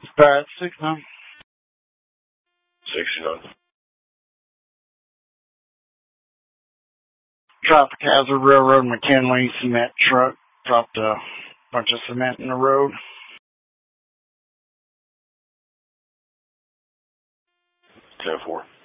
Dispatch 69. 69. Traffic hazard, Railroad McKinley cement truck dropped a bunch of cement in the road. 10-4.